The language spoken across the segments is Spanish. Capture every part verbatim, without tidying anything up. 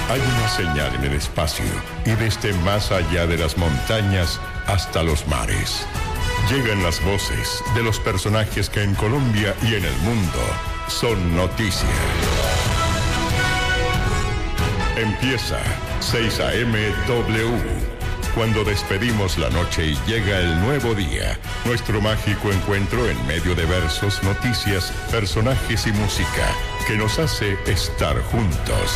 Hay una señal en el espacio y desde más allá de las montañas hasta los mares. Llegan las voces de los personajes que en Colombia y en el mundo son noticia. Empieza seis A M W. Cuando despedimos la noche y llega el nuevo día, nuestro mágico encuentro en medio de versos, noticias, personajes y música que nos hace estar juntos.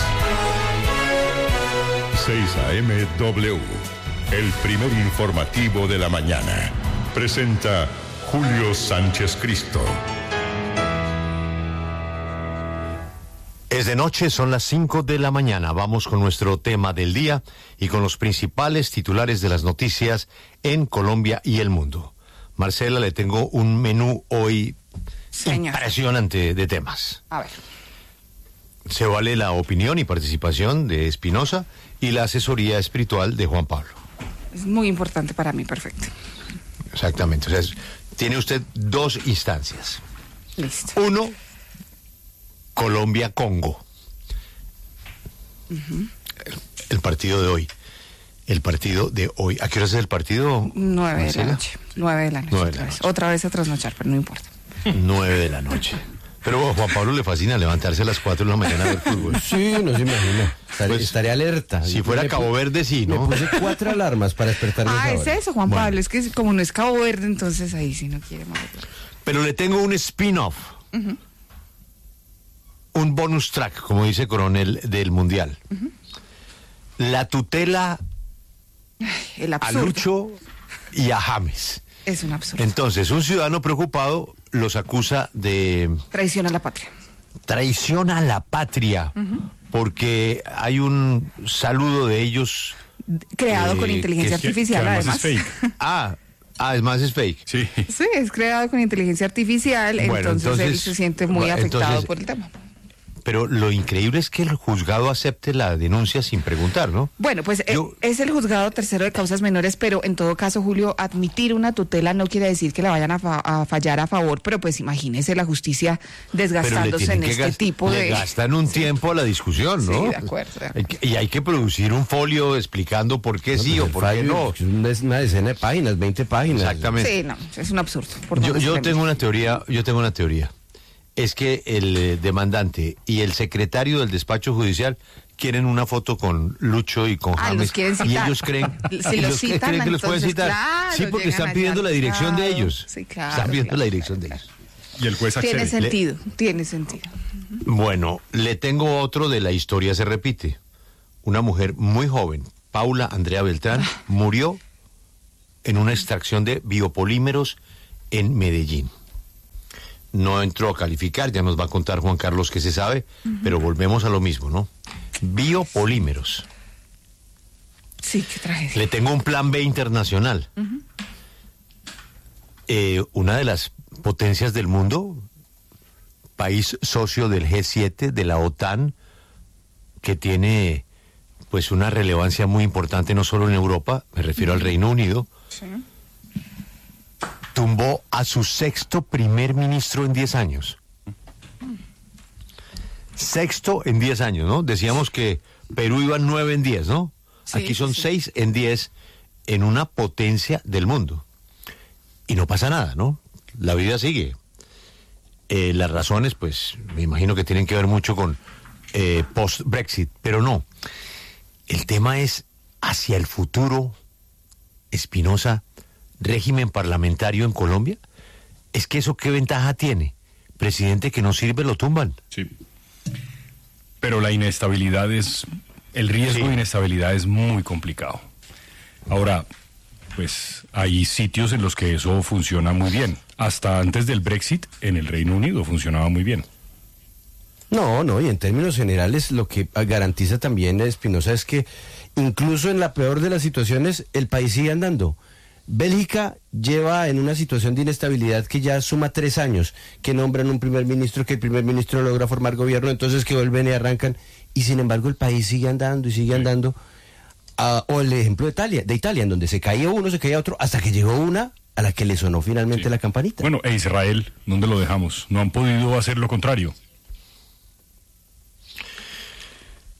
seis A M W, el primer informativo de la mañana. Presenta Julio Sánchez Cristo. Es de noche, son las cinco de la mañana. Vamos con nuestro tema del día y con los principales titulares de las noticias en Colombia y el mundo. Marcela, le tengo un menú hoy Señor. impresionante de temas. A ver. Se vale la opinión y participación de Espinosa y la asesoría espiritual de Juan Pablo. Es muy importante para mí, perfecto. Exactamente, o sea, es, tiene usted dos instancias. Listo. Uno, Colombia-Congo. Uh-huh. El, el partido de hoy. El partido de hoy. ¿A qué hora es el partido? Nueve Marcela? de la noche. Nueve de la noche. Nueve otra, de la vez. noche. otra vez a trasnochar, pero no importa. Nueve de la noche. Pero a Juan Pablo le fascina levantarse a las cuatro de la mañana a ver fútbol. Sí, no se imagina. Estaré, Pues, estaré alerta. Si fuera Cabo Verde, sí, ¿no? Me puse cuatro alarmas para despertarme. Ah, es eso, Juan Bueno. Pablo. Es que como no es Cabo Verde, entonces ahí sí no quiere más. Pero le tengo un spin-off. Uh-huh. Un bonus track, como dice Coronel, del Mundial. Uh-huh. La tutela El a absurdo. Lucho y a James. Es un absurdo. Entonces, un ciudadano preocupado los acusa de Traición a la patria. traición a la patria, Uh-huh. porque hay un saludo de ellos. Creado Eh, con inteligencia que- artificial, que además además. es fake. Ah, además es fake. Sí. Sí, es creado con inteligencia artificial, Bueno, entonces, él entonces, se siente muy bueno, afectado entonces- por el tema. Pero lo increíble es que el juzgado acepte la denuncia sin preguntar, ¿no? Bueno, pues eh, Yo- es el juzgado tercero de causas menores, pero en todo caso, Julio, admitir una tutela no quiere decir que la vayan a, fa- a fallar a favor, pero pues imagínese la justicia Pero le desgastándose tienen en que este gas- tipo le de... gastan un tiempo a la discusión, ¿no? Sí, de acuerdo, de acuerdo. Hay que- Y hay que producir un folio explicando por qué sí o por qué no. Es una, es una decena de páginas, veinte páginas. Exactamente. Sí, no, es un absurdo. por Yo, donde yo se le tengo mire. una teoría, yo tengo una teoría. Es que el eh, demandante y el secretario del despacho judicial quieren una foto con Lucho y con Ah, James. los quieren y citar. ellos creen, Si y los ellos citan, creen que los pueden entonces, citar. claro, sí, porque llegan están allá pidiendo al la dirección de juzgado. ellos. Sí, claro, Están pidiendo claro, la dirección claro, de ellos. Y el juez Tiene accede. sentido, tiene sentido. Bueno, le tengo otro de la historia se repite. Una mujer muy joven, Paula Andrea Beltrán, murió en una extracción de biopolímeros en Medellín. No entró a calificar, ya nos va a contar Juan Carlos qué se sabe, uh-huh. pero volvemos a lo mismo, ¿no? Biopolímeros. Sí, qué tragedia. Le tengo un plan B internacional. Uh-huh. Eh, una de las potencias del mundo, país socio del G siete, de la OTAN, que tiene pues una relevancia muy importante no solo en Europa, me refiero uh-huh. al Reino Unido, sí. tumbó a su sexto primer ministro en diez años. Sexto en diez años, ¿no? Decíamos que Perú iba nueve en diez, ¿no? Sí, Aquí son sí. seis en diez en una potencia del mundo. Y no pasa nada, ¿no? La vida sigue. Eh, las razones, pues, me imagino que tienen que ver mucho con eh, post-Brexit, pero no. El tema es hacia el futuro, Espinosa, régimen parlamentario en Colombia. Es que eso qué ventaja tiene. Presidente que no sirve lo tumban. Sí. Pero la inestabilidad es, el riesgo Sí. de inestabilidad es muy complicado. Ahora, pues hay sitios en los que eso funciona muy bien. Hasta antes del Brexit, en el Reino Unido funcionaba muy bien. No, no, y en términos generales lo que garantiza también Espinosa es que incluso en la peor de las situaciones el país sigue andando. Bélgica lleva en una situación de inestabilidad que ya suma tres años, que nombran un primer ministro, que el primer ministro logra formar gobierno, entonces que vuelven y arrancan, y sin embargo el país sigue andando y sigue andando. Uh, o el ejemplo de Italia, de Italia, en donde se caía uno, se caía otro, hasta que llegó una a la que le sonó finalmente Sí. la campanita. Bueno, e Israel, ¿dónde lo dejamos? No han podido hacer lo contrario.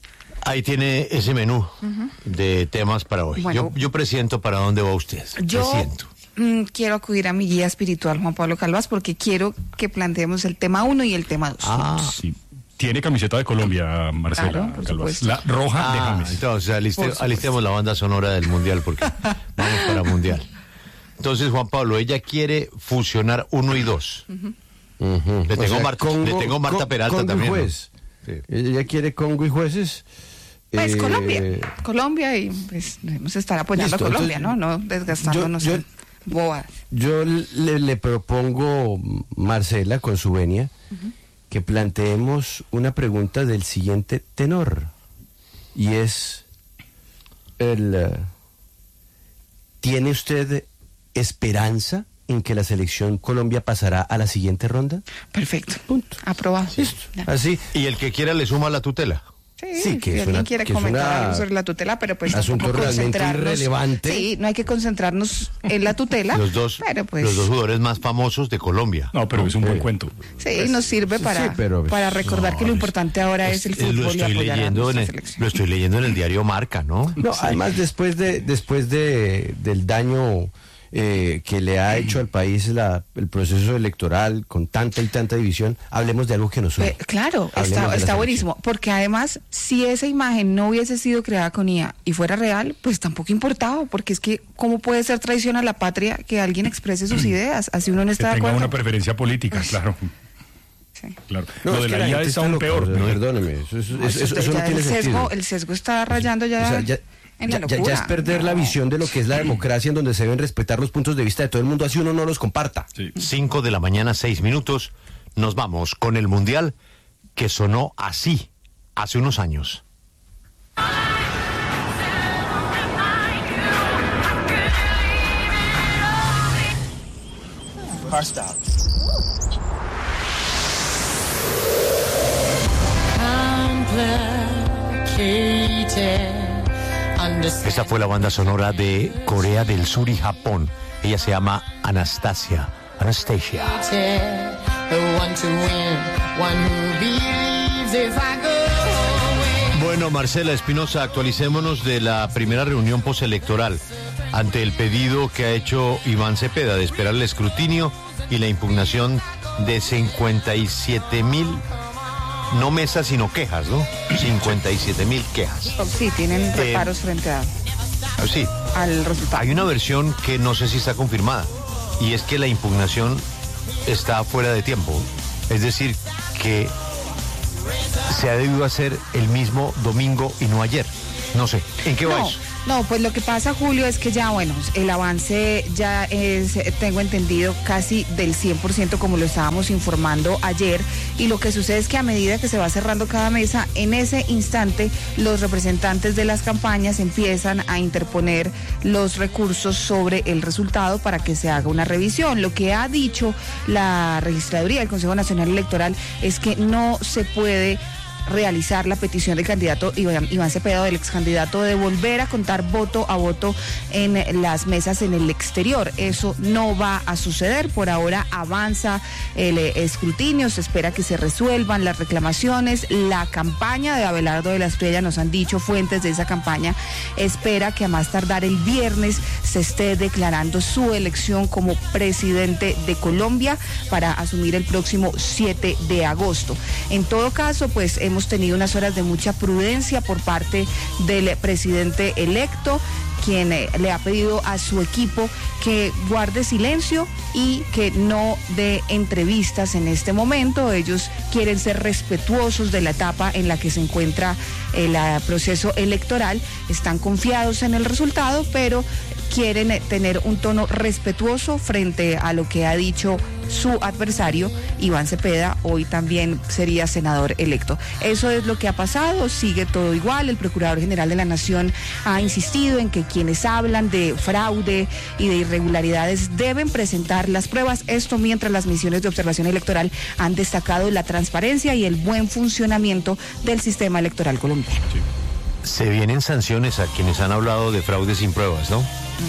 Ahí tiene ese menú uh-huh. de temas para hoy. Bueno, yo, yo presiento para dónde va usted. Yo Presiento. Mm, quiero acudir a mi guía espiritual, Juan Pablo Calvas, porque quiero que planteemos el tema uno y el tema dos. Ah, sí. Tiene camiseta de Colombia, Marcela Claro, por Calvas. supuesto. La roja Ah, de James. entonces aliste, alistemos la banda sonora del Mundial porque vamos para Mundial. Entonces, Juan Pablo, ella quiere fusionar uno y dos. Uh-huh. Uh-huh. Le, tengo o sea, Marta, Congo, le tengo Marta Con- Peralta Congo también. Y ¿no? juez. Sí. Ella quiere Congo y jueces. Pues Eh, Colombia, Colombia y pues debemos estar apoyando listo, a Colombia, entonces, ¿no? No desgastándonos yo- yo- en bobadas. Yo le, le propongo, Marcela, con su venia, uh-huh. que planteemos una pregunta del siguiente tenor. Y es, el, uh, ¿tiene usted esperanza en que la selección Colombia pasará a la siguiente ronda? Perfecto. Punto. Aprobado. Listo. Ya. Así. Y el que quiera le suma la tutela. Sí, Sí, que si es alguien una- quiere que es comentar una- algo sobre la tutela, pero pues asunto tampoco realmente concentrarnos- irrelevante. Sí, no hay que concentrarnos en la tutela. Los dos, pero pues, los dos jugadores más famosos de Colombia. No, pero es un buen Eh, cuento. sí, nos sirve sí, para, pero- para recordar no, que lo es- importante ahora es el Eh, fútbol lo y estoy apoyar a leyendo en nuestra el, selección. lo estoy leyendo en el diario Marca, ¿no? No, además después de después de del daño eh, que le ha hecho al país la, el proceso electoral con tanta y tanta división, hablemos de algo que nos une. Eh, claro, Hablemos de está, la está selección. buenísimo, porque además, si esa imagen no hubiese sido creada con I A y fuera real, pues tampoco importaba, porque es que, ¿cómo puede ser traición a la patria que alguien exprese sus ideas? Así uno no Que está de tenga acuerdo. una preferencia política, claro. Sí. claro. No, Lo es de que la I A gente está aún loca, peor. o sea, ¿no? Perdóneme, eso, eso- No, eso- eso eso no ya tiene el sesgo, sentido. el sesgo está rayando ya, O sea, ya, en la ya- ya- locura. ya es perder la No. visión de lo que es la democracia, en donde se deben respetar los puntos de vista de todo el mundo, así uno no los comparta. Sí. Cinco de la mañana, seis minutos. Nos vamos con el Mundial que sonó así hace unos años. Car stop. Esta fue la banda sonora de Corea del Sur y Japón. Ella se llama Anastasia. Anastasia. Bueno, Marcela Espinosa, actualicémonos de la primera reunión postelectoral ante el pedido que ha hecho Iván Cepeda de esperar el escrutinio y la impugnación de cincuenta y siete mil, no mesas, sino quejas, ¿no? cincuenta y siete mil quejas. Sí, tienen reparos frente a, Ah, sí, al resultado. hay una versión que no sé si está confirmada, y es que la impugnación está fuera de tiempo. Es decir, que se ha debido hacer el mismo domingo y no ayer. No sé, ¿en qué va No, eso? no, pues lo que pasa, Julio, es que ya, bueno, el avance ya es, eh, tengo entendido, casi del cien por ciento como lo estábamos informando ayer, y lo que sucede es que a medida que se va cerrando cada mesa, en ese instante los representantes de las campañas empiezan a interponer los recursos sobre el resultado para que se haga una revisión. Lo que ha dicho la Registraduría del Consejo Nacional Electoral es que no se puede realizar la petición del candidato Iván, Iván Cepeda, del ex candidato, de volver a contar voto a voto en las mesas en el exterior. Eso no va a suceder. Por ahora avanza el eh, escrutinio, se espera que se resuelvan las reclamaciones. La campaña de Abelardo de la Espriella, nos han dicho fuentes de esa campaña, espera que a más tardar el viernes se esté declarando su elección como presidente de Colombia para asumir el próximo siete de agosto. En todo caso, pues hemos tenido unas horas de mucha prudencia por parte del presidente electo, quien eh, le ha pedido a su equipo que guarde silencio y que no dé entrevistas en este momento. Ellos quieren ser respetuosos de la etapa en la que se encuentra el eh, proceso electoral, están confiados en el resultado, pero quieren eh, tener un tono respetuoso frente a lo que ha dicho su adversario, Iván Cepeda, hoy también sería senador electo. Eso es lo que ha pasado, sigue todo igual. El Procurador General de la Nación ha insistido en que quienes hablan de fraude y de irregularidades deben presentar las pruebas. Esto mientras las misiones de observación electoral han destacado la transparencia y el buen funcionamiento del sistema electoral colombiano. Se vienen sanciones a quienes han hablado de fraude sin pruebas, ¿no?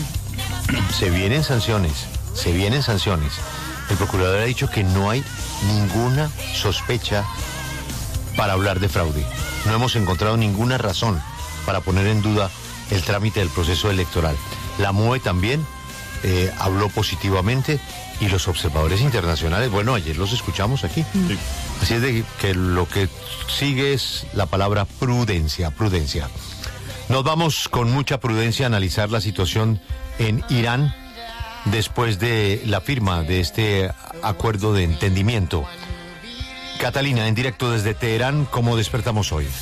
Mm. Se vienen sanciones, se vienen sanciones. El procurador ha dicho que no hay ninguna sospecha para hablar de fraude. No hemos encontrado ninguna razón para poner en duda el trámite del proceso electoral. La M O E también eh, habló positivamente y los observadores internacionales, bueno, ayer los escuchamos aquí. Sí. Así es de que lo que sigue es la palabra prudencia, prudencia. Nos vamos con mucha prudencia a analizar la situación en Irán después de la firma de este acuerdo de entendimiento. Catalina, en directo desde Teherán, ¿cómo despertamos hoy?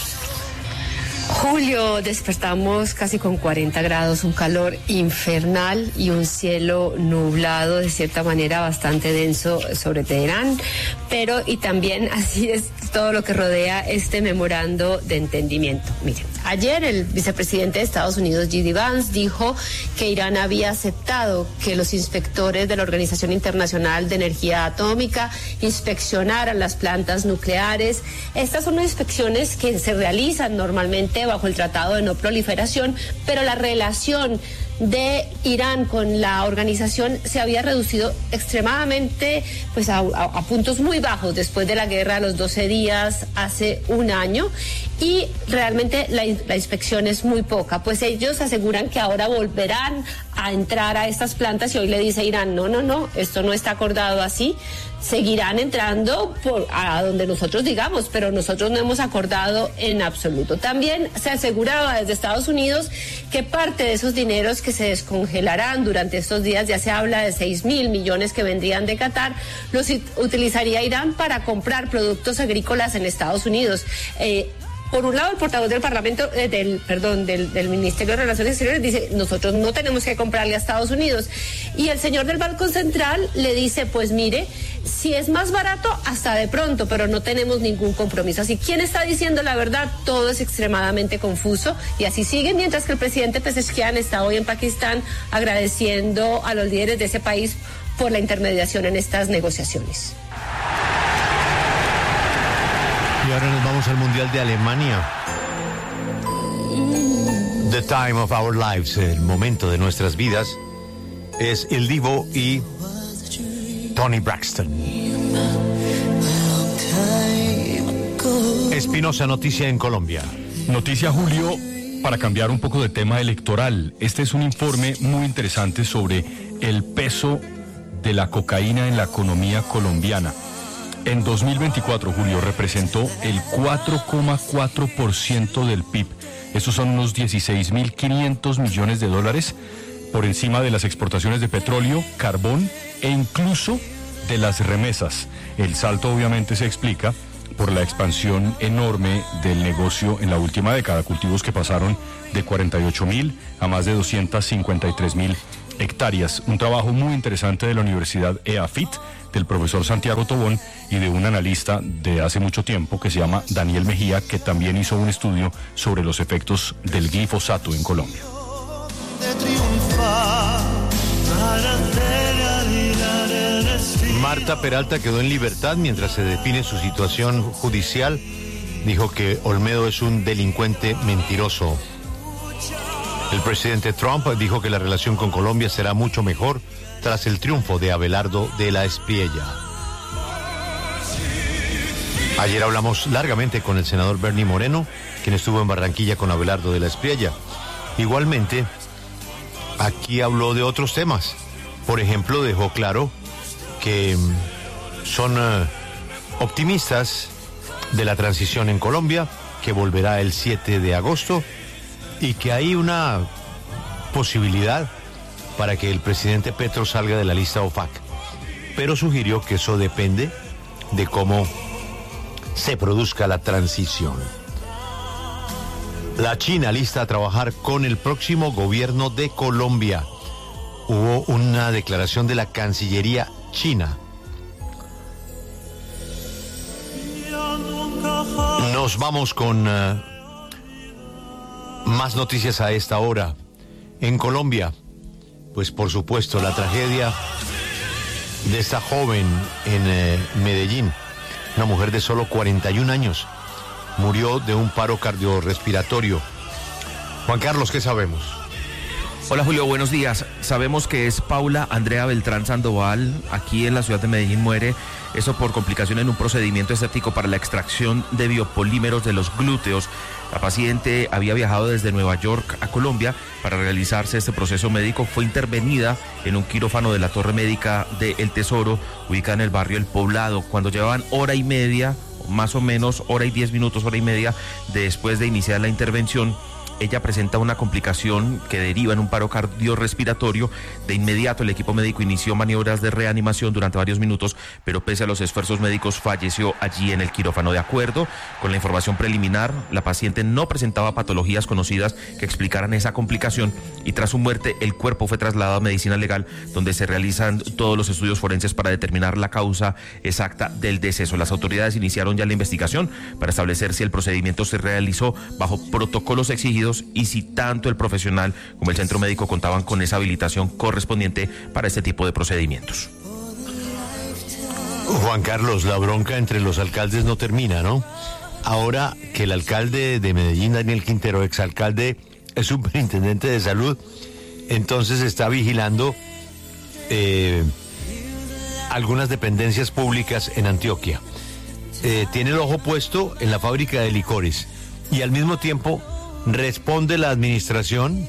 Julio, despertamos casi con cuarenta grados, un calor infernal y un cielo nublado, de cierta manera bastante denso sobre Teherán, pero y también así es todo lo que rodea este memorando de entendimiento. Miren, ayer el vicepresidente de Estados Unidos, J D Vance, dijo que Irán había aceptado que los inspectores de la Organización Internacional de Energía Atómica inspeccionaran las plantas nucleares. Estas son inspecciones que se realizan normalmente bajo el Tratado de No Proliferación, pero la relación de Irán con la organización se había reducido extremadamente, pues a, a, a puntos muy bajos después de la guerra de los doce días hace un año, y realmente la, la inspección es muy poca. Pues ellos aseguran que ahora volverán a entrar a estas plantas y hoy le dice Irán, no, no, no, esto no está acordado así. Seguirán entrando por a donde nosotros digamos, pero nosotros no hemos acordado en absoluto. También se aseguraba desde Estados Unidos que parte de esos dineros que se descongelarán durante estos días, ya se habla de seis mil millones que vendrían de Qatar, los utilizaría Irán para comprar productos agrícolas en Estados Unidos. Eh, Por un lado, el portavoz del Parlamento, eh, del, perdón, del, del Ministerio de Relaciones Exteriores dice, nosotros no tenemos que comprarle a Estados Unidos. Y el señor del Banco Central le dice, pues mire, si es más barato, hasta de pronto, pero no tenemos ningún compromiso. Así, ¿quién está diciendo la verdad? Todo es extremadamente confuso y así sigue, mientras que el presidente Pezeshkian está hoy en Pakistán agradeciendo a los líderes de ese país por la intermediación en estas negociaciones. Y ahora nos vamos al Mundial de Alemania. The time of our lives, el momento de nuestras vidas, es El Divo y Toni Braxton. Espinosa, noticia en Colombia. Noticia, Julio, para cambiar un poco de tema electoral. Este es un informe muy interesante sobre el peso de la cocaína en la economía colombiana. En dos mil veinticuatro, Julio, representó el cuatro coma cuatro por ciento del P I B. Estos son unos dieciséis mil quinientos millones de dólares, por encima de las exportaciones de petróleo, carbón e incluso de las remesas. El salto obviamente se explica por la expansión enorme del negocio en la última década, cultivos que pasaron de cuarenta y ocho mil a más de doscientas cincuenta y tres mil hectáreas. Un trabajo muy interesante de la Universidad E A F I T, del profesor Santiago Tobón y de un analista de hace mucho tiempo que se llama Daniel Mejía, que también hizo un estudio sobre los efectos del glifosato en Colombia. Marta Peralta quedó en libertad mientras se define su situación judicial. Dijo que Olmedo es un delincuente mentiroso. El presidente Trump dijo que la relación con Colombia será mucho mejor tras el triunfo de Abelardo de la Espriella. Ayer hablamos largamente con el senador Bernie Moreno, quien estuvo en Barranquilla con Abelardo de la Espriella. Igualmente, aquí habló de otros temas. Por ejemplo, dejó claro que son uh, optimistas de la transición en Colombia, que volverá el siete de agosto, y que hay una posibilidad para que el presidente Petro salga de la lista OFAC. Pero sugirió que eso depende de cómo se produzca la transición. La China lista a trabajar con el próximo gobierno de Colombia. Hubo una declaración de la Cancillería china. Nos vamos con uh, más noticias a esta hora. En Colombia, pues por supuesto la tragedia de esta joven en eh, Medellín, una mujer de solo cuarenta y un años, murió de un paro cardiorrespiratorio. Juan Carlos, ¿qué sabemos? Hola Julio, buenos días. Sabemos que es Paula Andrea Beltrán Sandoval. Aquí en la ciudad de Medellín muere Eso por complicación en un procedimiento estético para la extracción de biopolímeros de los glúteos. La paciente había viajado desde Nueva York a Colombia para realizarse este proceso médico. Fue intervenida en un quirófano de la Torre Médica de El Tesoro, ubicada en el barrio El Poblado, cuando llevaban hora y media, más o menos hora y diez minutos, hora y media después de iniciar la intervención. Ella presenta una complicación que deriva en un paro cardiorrespiratorio. De inmediato el equipo médico inició maniobras de reanimación durante varios minutos, pero pese a los esfuerzos médicos falleció allí en el quirófano. De acuerdo con la información preliminar, la paciente no presentaba patologías conocidas que explicaran esa complicación y tras su muerte el cuerpo fue trasladado a medicina legal, donde se realizan todos los estudios forenses para determinar la causa exacta del deceso. Las autoridades iniciaron ya la investigación para establecer si el procedimiento se realizó bajo protocolos exigidos y si tanto el profesional como el centro médico contaban con esa habilitación correspondiente para este tipo de procedimientos. Juan Carlos, la bronca entre los alcaldes no termina, ¿no? Ahora que el alcalde de Medellín, Daniel Quintero, exalcalde, es superintendente de salud, entonces está vigilando eh, algunas dependencias públicas en Antioquia. Eh, tiene el ojo puesto en la fábrica de licores y al mismo tiempo responde la administración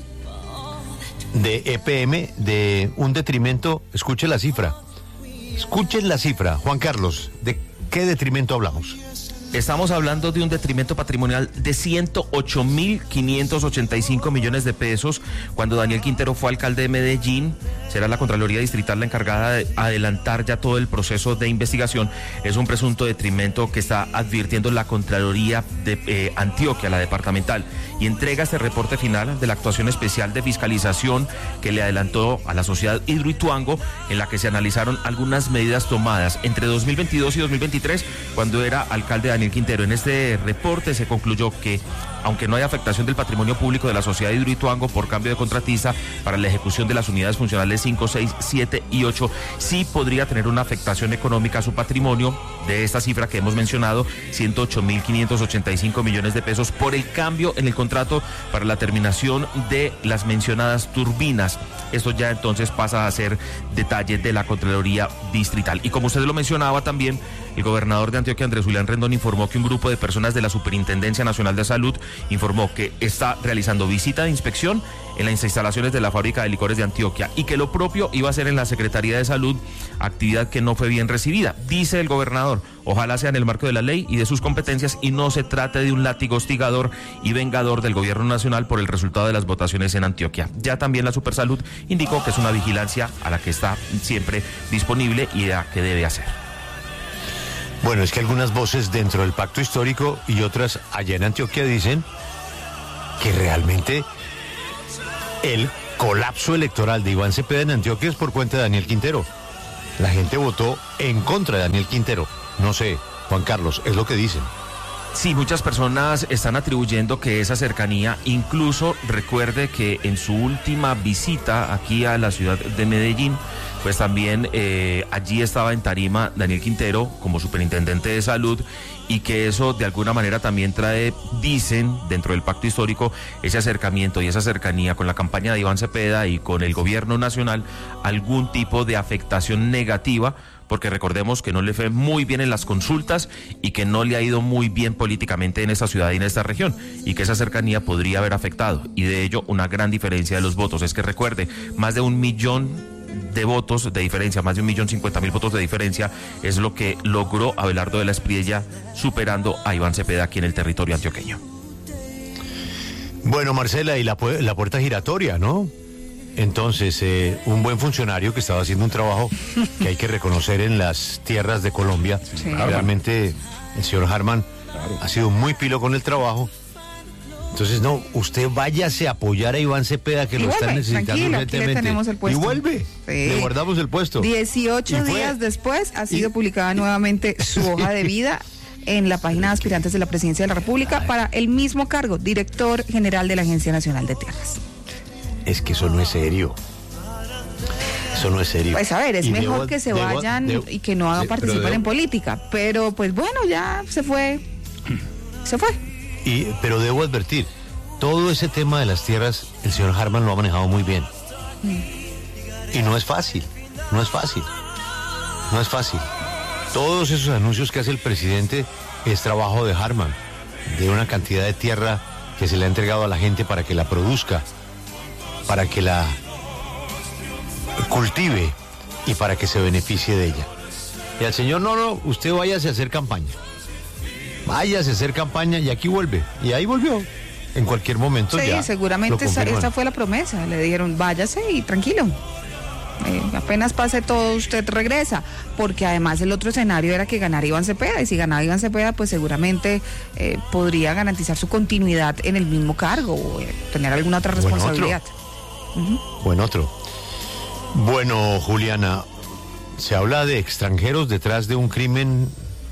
de E P M de un detrimento. Escuche la cifra, escuchen la cifra, Juan Carlos, ¿de qué detrimento hablamos? Estamos hablando de un detrimento patrimonial de ciento ocho mil quinientos ochenta y cinco millones de pesos. Cuando Daniel Quintero fue alcalde de Medellín, será la Contraloría Distrital la encargada de adelantar ya todo el proceso de investigación. Es un presunto detrimento que está advirtiendo la Contraloría de eh, Antioquia, la departamental, y entrega este reporte final de la actuación especial de fiscalización que le adelantó a la sociedad Hidroituango, en la que se analizaron algunas medidas tomadas entre dos mil veintidós y dos mil veintitrés, cuando era alcalde Daniel Quintero. En este reporte se concluyó que, aunque no hay afectación del patrimonio público de la sociedad Hidroituango por cambio de contratista para la ejecución de las unidades funcionales cinco, seis, siete y ocho, sí podría tener una afectación económica a su patrimonio de esta cifra que hemos mencionado, ciento ocho mil quinientos ochenta y cinco millones de pesos, por el cambio en el contrato para la terminación de las mencionadas turbinas. Esto ya entonces pasa a ser detalle de la Contraloría Distrital. Y como usted lo mencionaba también, el gobernador de Antioquia, Andrés Julián Rendón, informó que un grupo de personas de la Superintendencia Nacional de Salud informó que está realizando visita de inspección en las instalaciones de la fábrica de licores de Antioquia y que lo propio iba a ser en la Secretaría de Salud, actividad que no fue bien recibida. Dice el gobernador, ojalá sea en el marco de la ley y de sus competencias y no se trate de un látigo hostigador y vengador del gobierno nacional por el resultado de las votaciones en Antioquia. Ya también la Supersalud indicó que es una vigilancia a la que está siempre disponible y a que debe hacer. Bueno, es que algunas voces dentro del pacto histórico y otras allá en Antioquia dicen que realmente el colapso electoral de Iván Cepeda en Antioquia es por cuenta de Daniel Quintero. La gente votó en contra de Daniel Quintero. No sé, Juan Carlos, es lo que dicen. Sí, muchas personas están atribuyendo que esa cercanía, incluso recuerde que en su última visita aquí a la ciudad de Medellín, pues también eh, allí estaba en tarima Daniel Quintero como superintendente de salud, y que eso de alguna manera también trae, dicen, dentro del pacto histórico, ese acercamiento y esa cercanía con la campaña de Iván Cepeda y con el gobierno nacional, algún tipo de afectación negativa, porque recordemos que no le fue muy bien en las consultas y que no le ha ido muy bien políticamente en esta ciudad y en esta región, y que esa cercanía podría haber afectado, y de ello una gran diferencia de los votos. Es que recuerde, más de un millón de votos de diferencia, más de un millón cincuenta mil votos de diferencia es lo que logró Abelardo de la Espriella, superando a Iván Cepeda aquí en el territorio antioqueño. Bueno, Marcela, y la, la puerta giratoria, ¿no? Entonces, eh, un buen funcionario que estaba haciendo un trabajo que hay que reconocer en las tierras de Colombia. Sí. Realmente el señor Harman claro. ha sido muy pilo con el trabajo. Entonces, no, usted váyase a apoyar a Iván Cepeda, que y lo vuelve, están necesitando urgentemente. Tenemos el puesto. Y vuelve, sí. Le guardamos el puesto. dieciocho días después ha sido y... publicada nuevamente su hoja de vida en la página de aspirantes de la Presidencia de la República Ay. para el mismo cargo, director general de la Agencia Nacional de Tierras. Es que eso no es serio. Eso no es serio. Pues a ver, es y mejor debo, que se debo, vayan debo, y que no hagan sí, participar debo, en política. Pero pues bueno, ya se fue. Se fue. Y, pero debo advertir, todo ese tema de las tierras, el señor Harman lo ha manejado muy bien. Mm. Y no es fácil, no es fácil, no es fácil. Todos esos anuncios que hace el presidente es trabajo de Harman, de una cantidad de tierra que se le ha entregado a la gente para que la produzca, para que la cultive y para que se beneficie de ella. Y al señor, no, no, usted váyase a hacer campaña. Váyase a hacer campaña y aquí vuelve. Y ahí volvió. En cualquier momento sí, ya. Sí, seguramente esa, esa fue la promesa. Le dijeron, váyase y tranquilo. Eh, apenas pase todo, usted regresa, porque además el otro escenario era que ganara Iván Cepeda, y si ganaba Iván Cepeda, pues seguramente eh, podría garantizar su continuidad en el mismo cargo o eh, tener alguna otra responsabilidad. Buen otro. Uh-huh. Buen otro. Bueno, Juliana, se habla de extranjeros detrás de un crimen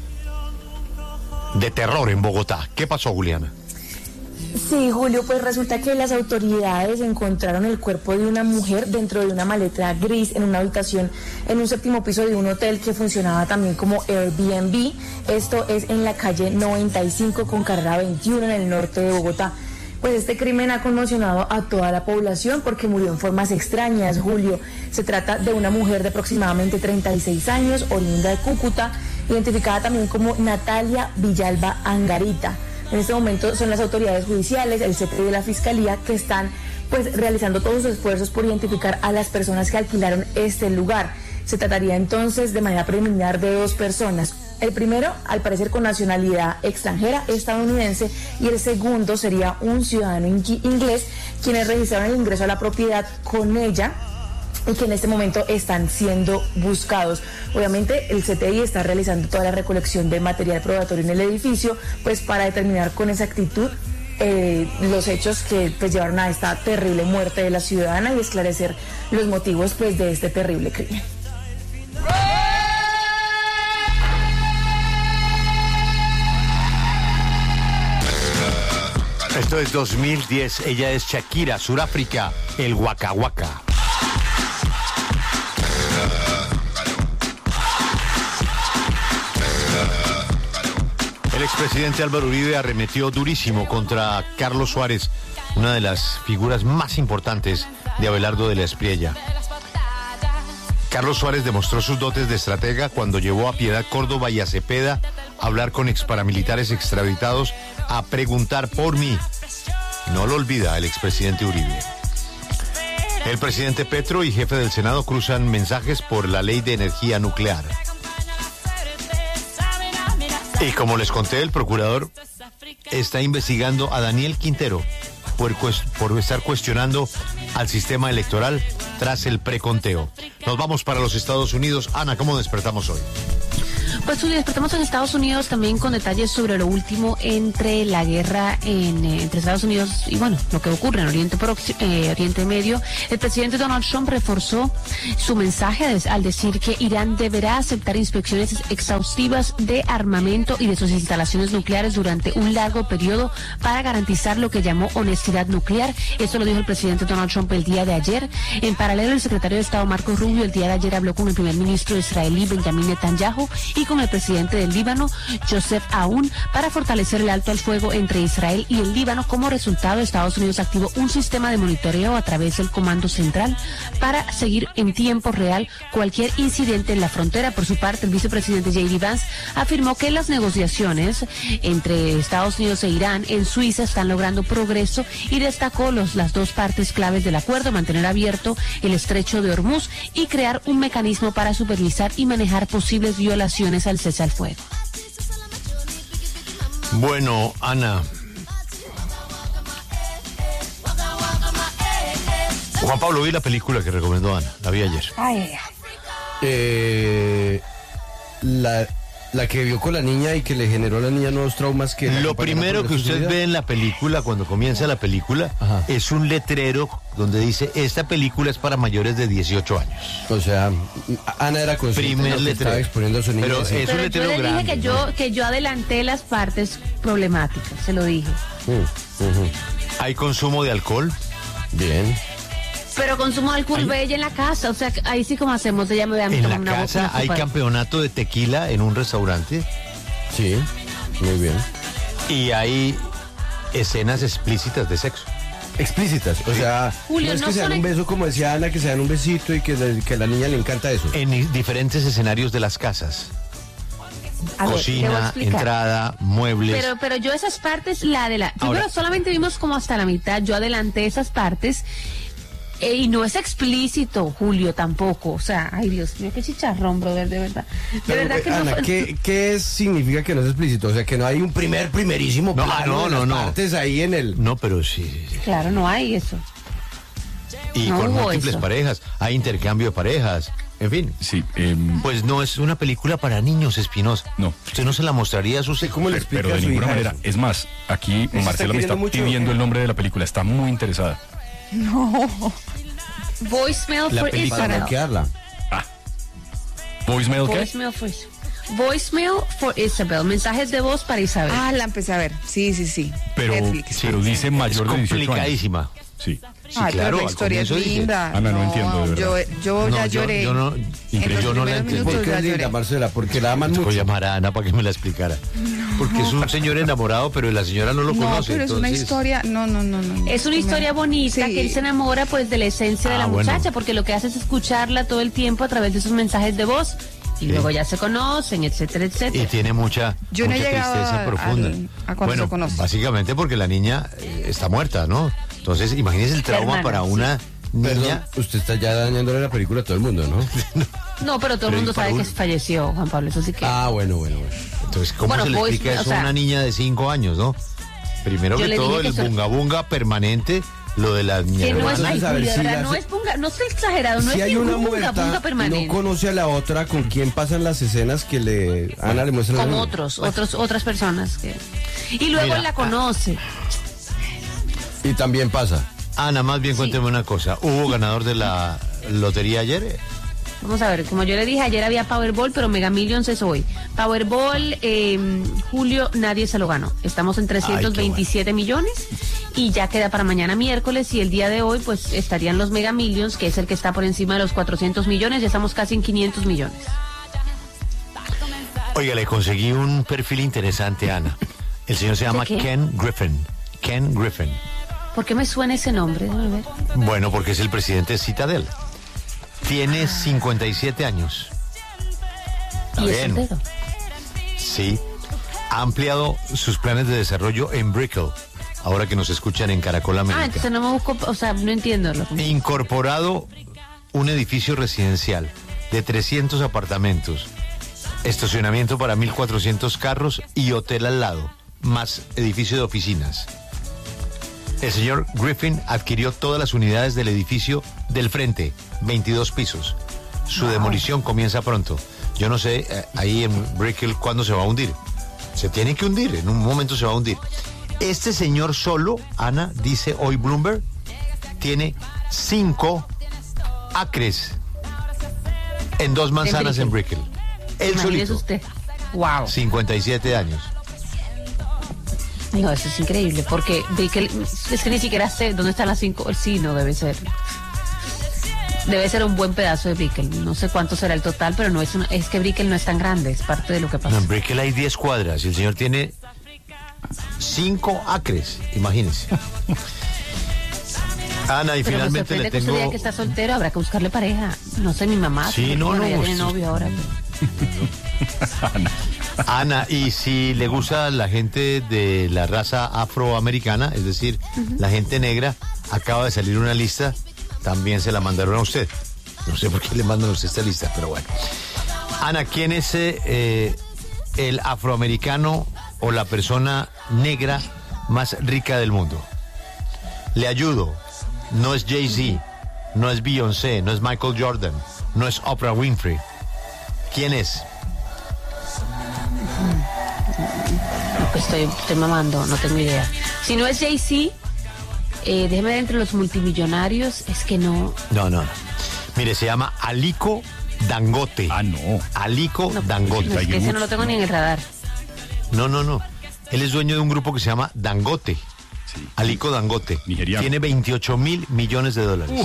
de terror en Bogotá. ¿Qué pasó, Juliana? Sí, Julio, pues resulta que las autoridades encontraron el cuerpo de una mujer dentro de una maleta gris en una habitación en un séptimo piso de un hotel que funcionaba también como Airbnb. Esto es en la calle noventa y cinco con carrera veintiuno en el norte de Bogotá. Pues este crimen ha conmocionado a toda la población porque murió en formas extrañas, Julio. Se trata de una mujer de aproximadamente treinta y seis años, oriunda de Cúcuta, identificada también como Natalia Villalba Angarita. En este momento son las autoridades judiciales, el C T I de la Fiscalía, que están pues realizando todos los esfuerzos por identificar a las personas que alquilaron este lugar. Se trataría entonces de manera preliminar de dos personas. El primero, al parecer con nacionalidad extranjera, estadounidense, y el segundo sería un ciudadano inglés, quienes registraron el ingreso a la propiedad con ella y que en este momento están siendo buscados. Obviamente el C T I está realizando toda la recolección de material probatorio en el edificio, pues para determinar con exactitud eh, los hechos que pues llevaron a esta terrible muerte de la ciudadana y esclarecer los motivos pues de este terrible crimen. Esto es dos mil diez, ella es Shakira, Suráfrica, el Waka Waka. El expresidente Álvaro Uribe arremetió durísimo contra Carlos Suárez, una de las figuras más importantes de Abelardo de la Espriella. Carlos Suárez demostró sus dotes de estratega cuando llevó a Piedad Córdoba y a Cepeda a hablar con exparamilitares extraditados a preguntar por mí. No lo olvida el expresidente Uribe. El presidente Petro y jefe del Senado cruzan mensajes por la ley de energía nuclear. Y como les conté, el procurador está investigando a Daniel Quintero por, por estar cuestionando al sistema electoral tras el preconteo. Nos vamos para los Estados Unidos. Ana, ¿cómo despertamos hoy? Pues hoy despertamos en Estados Unidos también con detalles sobre lo último entre la guerra en, eh, entre Estados Unidos y bueno, lo que ocurre en Oriente, Proxi, eh, Oriente Medio. El presidente Donald Trump reforzó su mensaje al decir que Irán deberá aceptar inspecciones exhaustivas de armamento y de sus instalaciones nucleares durante un largo periodo para garantizar lo que llamó honestidad nuclear. Esto lo dijo el presidente Donald Trump el día de ayer. En paralelo, el secretario de Estado Marco Rubio el día de ayer habló con el primer ministro israelí Benjamin Netanyahu y con el presidente del Líbano, Joseph Aoun, para fortalecer el alto al fuego entre Israel y el Líbano. Como resultado, Estados Unidos activó un sistema de monitoreo a través del Comando Central para seguir en tiempo real cualquier incidente en la frontera. Por su parte, el vicepresidente J D Vance afirmó que las negociaciones entre Estados Unidos e Irán en Suiza están logrando progreso y destacó los, las dos partes claves del acuerdo: mantener abierto el estrecho de Hormuz y crear un mecanismo para supervisar y manejar posibles violaciones al cese al fuego. Bueno, Ana, Juan Pablo, vi la película que recomendó Ana, la vi ayer. Ay, Eh, la, la que vio con la niña y que le generó a la niña nuevos traumas que... Lo primero que usted ve en la película, cuando comienza la película, Ajá. es un letrero donde dice, esta película es para mayores de dieciocho años. O sea, Ana era consciente Primer de lo que letrero. estaba exponiendo a su niña. Pero sí. es un Pero letrero yo le dije grande, que yo, que yo adelanté las partes problemáticas, se lo dije. Mm, ujú. ¿Hay consumo de alcohol? Bien. Pero consumo alcohol ve ella en la casa, o sea, ahí sí como hacemos, ella me voy a En tomar la una casa una hay copa. campeonato de tequila en un restaurante Sí, muy bien. y hay escenas explícitas de sexo. Explícitas, o sea, Julio, no es no que se dan son un ex- beso como decía Ana, que se dan un besito y que, le- que a la niña le encanta eso. En i- diferentes escenarios de las casas. A ver, le voy a Cocina, explicar. entrada, muebles. Pero, pero yo esas partes la de la. Primero Ahora- solamente vimos como hasta la mitad. Yo adelanté esas partes. eh, y no es explícito, Julio, tampoco. O sea, ay Dios mío, qué chicharrón, brother, de verdad. De Pero, verdad eh, que Ana, no. ¿qué, qué es- significa que no es explícito? O sea, que no hay un primer, primerísimo No, plano no, de no, las no. partes ahí en el... No, pero sí, sí, sí. Claro, no hay eso. Y No con hubo múltiples eso. parejas. Hay intercambio de parejas. En fin. Sí, em, Pues no es una película para niños, Espinosa. No. Usted no se la mostraría a sus hijos. ¿Cómo le pero, explica pero de a su ninguna hija manera. eso? Es más, aquí está Marcela me está queriendo mucho? pidiendo el nombre de la película. Está muy interesada. Voicemail La for película para Isabel. bloquearla. ¿Voicemail qué? Voicemail for, Voicemail for Isabel. Mensajes de voz para Isabel. Ah, la empecé a ver. Sí, sí, sí. Pero, Netflix. pero dice Es mayor de dieciocho años. complicadísima. Sí. Sí, Ay, claro, pero la al historia es comienzo dice- linda. Ana, no entiendo, de Yo, verdad. yo No, ya yo- lloré. yo no- En los yo no la primeros entiendo. minutos ¿Por qué ya es linda, lloré. Marcela? Porque la aman Voy a mucho. llamar a Ana para que me la explicara. Porque es un señor enamorado, pero la señora no lo No, conoce. pero es una entonces- historia. No, no, no, no. Es una historia bonita Sí. que él se enamora pues de la esencia de Ah, la bueno. muchacha, porque lo que hace es escucharla todo el tiempo a través de sus mensajes de voz y Sí. luego ya se conocen, etcétera, Y etcétera. tiene mucha, Yo no he mucha llegado tristeza a- profunda. al- a cuando bueno, se conocen. básicamente porque la niña eh, está muerta, ¿no? Entonces, imagínese el trauma hermana, para sí. una Perdón, niña. usted está ya dañándole la película a todo el mundo, ¿no? No, pero todo el Pero mundo y para sabe un- que falleció Juan Pablo, eso sí que. Ah, bueno, bueno, bueno. Entonces, ¿cómo Bueno, se le voice- explica o eso sea, a una niña de cinco años, no? Primero Yo que le todo, dije que el eso- bunga bunga permanente, lo de la niña que no es, hermana. ay, a ver, Julio, de si verdad, la no se- es bunga, no es exagerado, no Si es hay una bunga, bunga muerta, permanente. no conoce a la otra, ¿con quién pasan las escenas que le Ana le muestra? a la Con niña? otros, otros, otras personas que. Y luego Mira, él la conoce. Y también pasa. Ana, más bien Sí. cuénteme una cosa. ¿Hubo ganador de la lotería ayer? Vamos a ver, como yo le dije, ayer había Powerball, pero Mega Millions es hoy. Powerball, eh, Julio, nadie se lo ganó. Estamos en trescientos veintisiete millones y ya queda para mañana miércoles y el día de hoy pues estarían los Mega Millions, que es el que está por encima de los cuatrocientos millones, ya estamos casi en quinientos millones. Oiga, le conseguí un perfil interesante, Ana. El señor se llama qué? Ken Griffin. Ken Griffin. ¿Por qué me suena ese nombre? Déjame ver. Bueno, porque es el presidente de Citadel. Tiene cincuenta y siete años. Está Y es bien. soltero. Sí. Ha ampliado sus planes de desarrollo en Brickell, ahora que nos escuchan en Caracol Ah, América. entonces no me busco, o sea, no entiendo. Lo que- Incorporado un edificio residencial de trescientos apartamentos, estacionamiento para mil cuatrocientos carros y hotel al lado, más edificio de oficinas. El señor Griffin adquirió todas las unidades del edificio del frente, veintidós pisos. Su demolición comienza pronto. Yo no sé eh, ahí en Brickell cuándo se va a hundir. Se tiene que hundir, en un momento se va a hundir. Este señor solo, Ana, dice hoy Bloomberg, tiene cinco acres en dos manzanas en Brickell. Él Imagínese solito, usted. Wow. cincuenta y siete años. No, eso es increíble, porque Brickell, es que ni siquiera sé dónde están las cinco. Sí, no debe ser. Debe ser un buen pedazo de Brickell. No sé cuánto será el total, pero no es una, es que Brickell no es tan grande, es parte de lo que No, pasa. en Brickell hay diez cuadras y el señor tiene cinco acres, imagínense. Ana, y Pero me finalmente sorprende le que usted tengo... diga que está soltero, habrá que buscarle pareja. No sé, mi mamá. Sí, porque, no, bueno, no, ya tiene usted- novio ahora. pero- Ana, y si le gusta la gente de la raza afroamericana, es decir, la gente negra, acaba de salir una lista, también se la mandaron a usted. No sé por qué le mandan a usted esta lista, pero bueno. Ana, ¿quién es eh, eh, el afroamericano o la persona negra más rica del mundo? Le ayudo. No es Jay-Z, no es Beyoncé, no es Michael Jordan, no es Oprah Winfrey. ¿Quién es? Pues estoy, estoy mamando, no tengo idea. Si no es Jay-Z, eh, déjeme ver entre los multimillonarios, es que no. No, no, no. Mire, se llama Aliko Dangote. Ah, no. Aliko no Dangote. no, es que ese no lo tengo ni en el radar. No, no, no. Él es dueño de un grupo que se llama Dangote. Sí. Aliko Dangote. Nigeriano. Tiene veintiocho mil millones de dólares.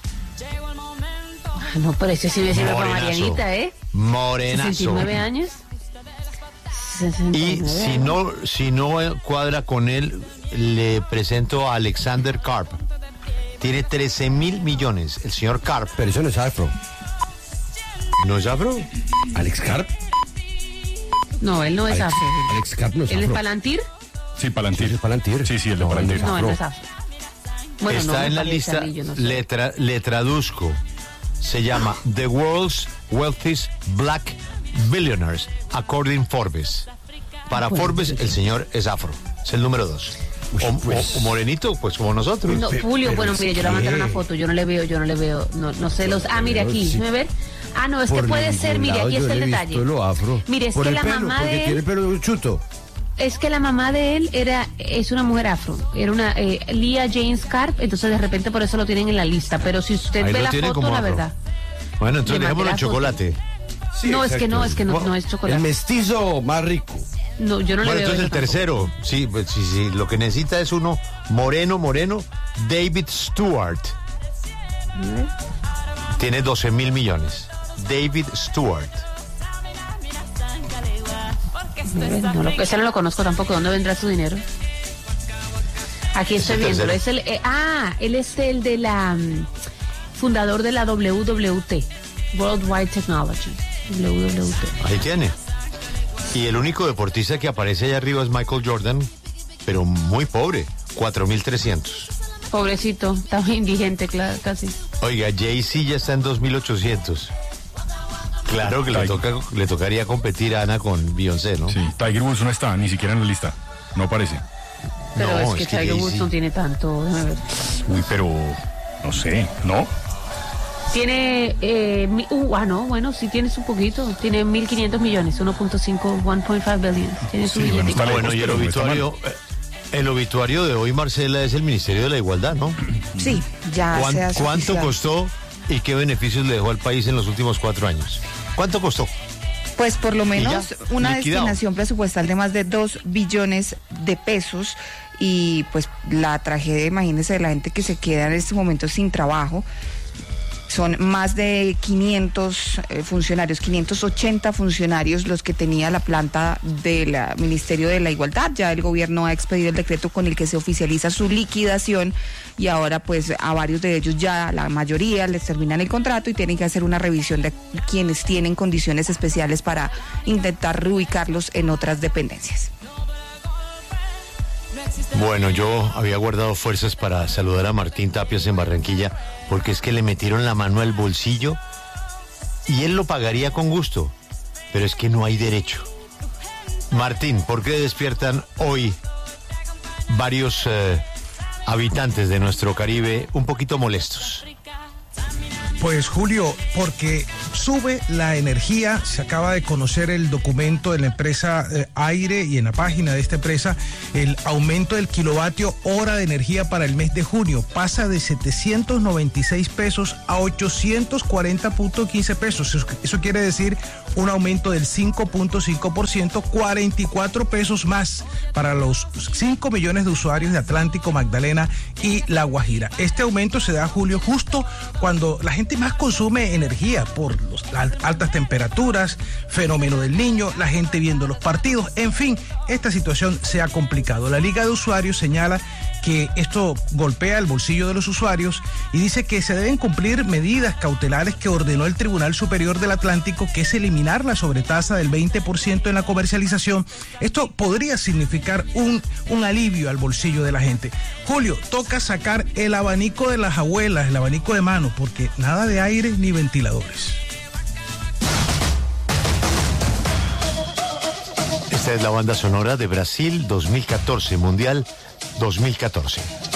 Ah, no, pero ese sí me sirve para Morenazo. Marianita, ¿eh? Morenazo. sesenta y nueve años. Y si no, si no cuadra con él, le presento a Alexander Karp. Tiene trece mil millones. El señor Karp. Pero eso no es afro. ¿No es afro? ¿Alex Karp? No, él no es Alex, afro. Alex Carp no es ¿Él es afro. Palantir? Sí, Palantir. Sí, es Palantir. Sí, sí, el de No, Palantir. No, él no es afro. Bueno, Está no, me en la parece lista, a mí, yo no sé. le, tra- le traduzco. Se llama The World's Wealthiest Black Billionaires, according Forbes. Para Bueno, Forbes, sí, sí. el señor es afro. Es el número dos. Uy, O, pues. o- o morenito, pues como nosotros. No, Pe- Julio, pero bueno, es mire, yo le voy a mandar que- una foto, yo no le veo, yo no le veo, no, no sé los... Ah, mire Pero aquí, sí. déjeme ver. Ah, no, es que Por puede ningún ser, mire, lado aquí yo está el le he detalle. visto lo afro. Mire, es Por que el la pelo, mamá porque de él... tiene pelo chuto. Es que la mamá de él era es una mujer afro, era una eh, Leah James Carp, entonces de repente por eso lo tienen en la lista, pero si usted Ahí ve lo la tienen foto, como la afro. verdad. Bueno, entonces Le mandé dejémoslo en la foto. chocolate. Sí, No, es que no, exacto. es que no, no es El chocolate. mestizo más rico. No, yo no le Bueno, veo entonces eso el tampoco. tercero. Sí, pues, sí, sí. Lo que necesita es uno moreno, moreno. David Stewart. Tiene doce mil millones. David Stewart. No, lo, ese no lo conozco tampoco. ¿Dónde vendrá su dinero? Aquí estoy el viendo. tercero. Es el, eh, ah, él es el de la mm, fundador de la W W T, Worldwide Technology. W W T. Ahí tiene. Y el único deportista que aparece allá arriba es Michael Jordan, pero muy pobre, cuatro mil trescientos. Pobrecito, está muy indigente, claro, casi. Oiga, Jay-Z ya está en dos mil ochocientos. Claro que le, Ay. toca, le tocaría competir a Ana con Beyoncé, ¿no? Sí, Tiger Woods no está ni siquiera en la lista. No aparece. Pero No, es que es que Tiger Jay-Z- Woods no tiene tanto. déjame ver. Uy, pero no sé, ¿no? Tiene, eh, mi- uh, ah, no, bueno, sí tienes un poquito. Tiene mil quinientos millones, uno punto cinco, uno punto cinco billion. Tiene su Sí, bueno, billete. está Bueno, lejos, y el pero no está obituario, eh, el obituario de hoy, Marcela, es el Ministerio de la Igualdad, ¿no? Sí, ya ¿Cuán- se hace ¿Cuánto oficial. costó y qué beneficios le dejó al país en los últimos cuatro años? ¿Cuánto costó? Pues por lo menos ya, una liquidado. destinación presupuestal de más de dos billones de pesos y pues la tragedia, imagínense, de la gente que se queda en este momento sin trabajo. Son más de quinientos eh, funcionarios, quinientos ochenta funcionarios los que tenía la planta del Ministerio de la Igualdad. Ya el gobierno ha expedido el decreto con el que se oficializa su liquidación y ahora pues a varios de ellos ya, la mayoría, les terminan el contrato y tienen que hacer una revisión de quienes tienen condiciones especiales para intentar reubicarlos en otras dependencias. Bueno, yo había guardado fuerzas para saludar a Martín Tapias en Barranquilla, porque es que le metieron la mano al bolsillo y él lo pagaría con gusto, pero es que no hay derecho. Martín, ¿por qué despiertan hoy varios eh, habitantes de nuestro Caribe un poquito molestos? Pues Julio, porque sube la energía, se acaba de conocer el documento de la empresa eh, Aire y en la página de esta empresa, el aumento del kilovatio hora de energía para el mes de junio pasa de setecientos noventa y seis pesos a ochocientos cuarenta punto quince pesos. Eso, eso quiere decir un aumento del cinco punto cinco por ciento, cuarenta y cuatro pesos más para los cinco millones de usuarios de Atlántico, Magdalena y La Guajira. Este aumento se da, Julio, justo cuando la gente más consume energía por los, las altas temperaturas, fenómeno del niño, la gente viendo los partidos, en fin, esta situación se ha complicado. La Liga de Usuarios señala que esto golpea el bolsillo de los usuarios y dice que se deben cumplir medidas cautelares que ordenó el Tribunal Superior del Atlántico, que es eliminar la sobretasa del veinte por ciento en la comercialización. Esto podría significar un, un alivio al bolsillo de la gente. Julio, toca sacar el abanico de las abuelas, el abanico de mano, porque nada de aire ni ventiladores. Esta es la banda sonora de Brasil dos mil catorce, Mundial dos mil catorce.